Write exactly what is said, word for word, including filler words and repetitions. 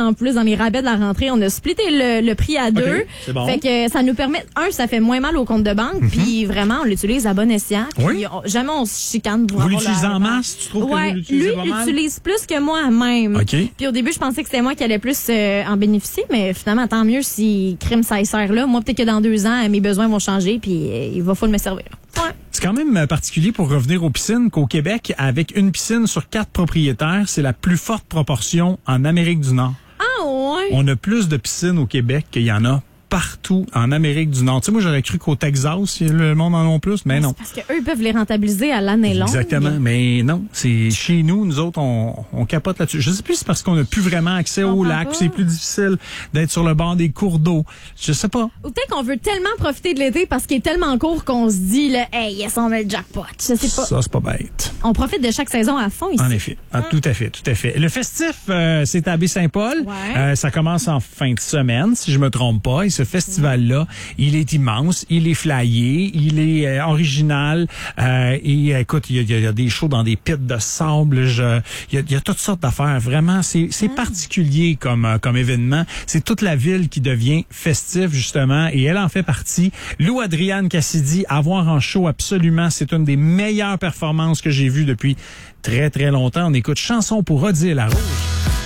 en plus dans les rabais de la rentrée. On a splitté le, le prix à deux. Okay, c'est bon. Fait que ça nous permet, un, ça fait moins mal au compte de banque, mm-hmm. puis vraiment, on l'utilise à bon escient. Oui. On, jamais on se chicane pour vous avoir l'utilisez la, en masse, tu trouves ouais, que vous l'utilisez lui pas mal? l'utilise plus que moi même. Okay. Puis au début, je pensais que c'était moi qui allais plus euh, en bénéficier, mais finalement, tant mieux si crime ça sert là. Moi, peut-être que dans deux ans, mes besoins vont changer, puis euh, il va falloir me servir. Ouais. C'est quand même particulier pour revenir aux piscines qu'au Québec, avec une piscine sur quatre propriétaires, c'est la plus forte proportion en Amérique du Nord. Ah ouais? On a plus de piscines au Québec qu'il y en a partout en Amérique du Nord. Tu sais, moi, j'aurais cru qu'au Texas, le monde en a plus, mais ouais, non. C'est parce qu'eux, ils peuvent les rentabiliser à l'année longue. Exactement, mais non. C'est chez nous, nous autres, on, on capote là-dessus. Je sais plus si c'est parce qu'on n'a plus vraiment accès au lac, ou c'est plus difficile d'être sur le bord des cours d'eau. Je sais pas. Ou peut-être qu'on veut tellement profiter de l'été parce qu'il est tellement court qu'on se dit, là, hey, yes, on a le jackpot. Je sais pas. Ça, c'est pas bête. On profite de chaque saison à fond ici. En effet. Ah, tout à fait, tout à fait. Le festif, euh, c'est à Baie-Saint-Paul. Ouais. Euh, ça commence en fin de semaine, si je me trompe pas. Et ce festival-là, il est immense, il est flyé, il est euh, original. Euh, et écoute, il y, y a des shows dans des pits de sable. Je, il, y a, il y a toutes sortes d'affaires. Vraiment, c'est, c'est ah. particulier comme, euh, comme événement. C'est toute la ville qui devient festive, justement. Et elle en fait partie. Lou Adrienne Cassidy, à voir en show, absolument. C'est une des meilleures performances que j'ai vues depuis très, très longtemps. On écoute Chanson pour Odile à Rouge.